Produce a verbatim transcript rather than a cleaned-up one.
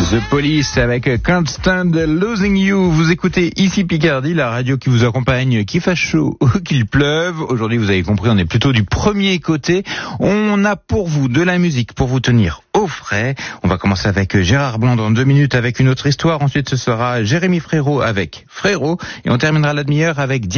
The Police avec Can't Stand Losing You. Vous écoutez ici Picardie, la radio qui vous accompagne, qu'il fasse chaud ou qu'il pleuve. Aujourd'hui, vous avez compris, on est plutôt du premier côté. On a pour vous de la musique pour vous tenir au frais. On va commencer avec Gérard Blanc dans deux minutes avec une autre histoire. Ensuite, ce sera Jérémy Frérot avec Frérot. Et on terminera la demi-heure avec